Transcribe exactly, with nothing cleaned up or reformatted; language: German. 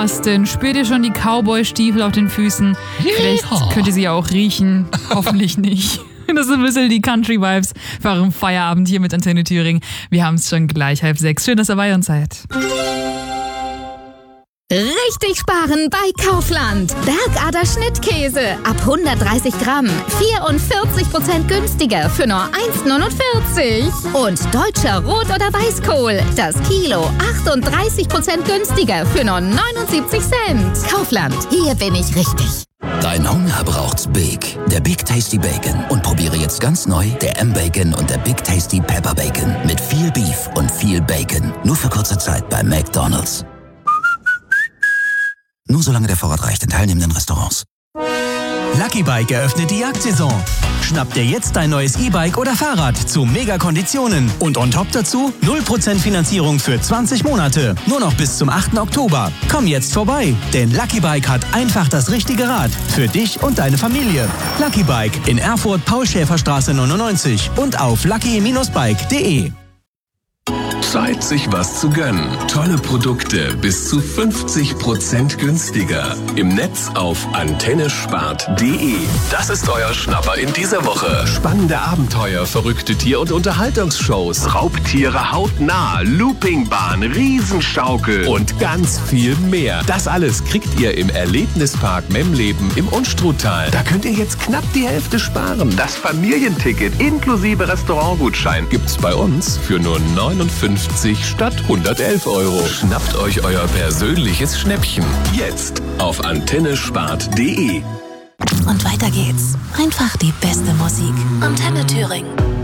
Austin. Spürt ihr schon die Cowboy-Stiefel auf den Füßen? Vielleicht könnt ihr sie auch riechen. Hoffentlich nicht. Das sind ein bisschen die Country-Vibes für euren Feierabend hier mit Antenne Thüringen. Wir haben es schon gleich halb sechs. Schön, dass ihr bei uns seid. Richtig sparen bei Kaufland. Bergader Schnittkäse ab hundertdreißig Gramm. vierundvierzig Prozent günstiger für nur eins Komma neunundvierzig. Und deutscher Rot- oder Weißkohl. Das Kilo achtunddreißig Prozent günstiger für nur neunundsiebzig Cent. Kaufland, hier bin ich richtig. Dein Hunger braucht's Big. Der Big Tasty Bacon. Und probiere jetzt ganz neu der M-Bacon und der Big Tasty Pepper Bacon. Mit viel Beef und viel Bacon. Nur für kurze Zeit bei McDonald's. Nur solange der Vorrat reicht in teilnehmenden Restaurants. Lucky Bike eröffnet die Jagdsaison. Schnapp dir jetzt dein neues E-Bike oder Fahrrad zu Mega-Konditionen. Und on top dazu null Prozent Finanzierung für zwanzig Monate. Nur noch bis zum achten Oktober. Komm jetzt vorbei, denn Lucky Bike hat einfach das richtige Rad. Für dich und deine Familie. Lucky Bike in Erfurt, Paul-Schäfer-Straße neunundneunzig und auf lucky Bindestrich bike punkt de. Zeit, sich was zu gönnen. Tolle Produkte bis zu fünfzig Prozent günstiger. Im Netz auf antenne spart punkt de. Das ist euer Schnapper in dieser Woche. Spannende Abenteuer, verrückte Tier- und Unterhaltungsshows, Raubtiere hautnah, Loopingbahn, Riesenschaukel und ganz viel mehr. Das alles kriegt ihr im Erlebnispark Memleben im Unstruttal. Da könnt ihr jetzt knapp die Hälfte sparen. Das Familienticket inklusive Restaurantgutschein gibt's bei uns für nur neunundfünfzig statt hundertelf Euro. Schnappt euch euer persönliches Schnäppchen. Jetzt auf antenne spart punkt de. Und weiter geht's. Einfach die beste Musik. Antenne Thüringen.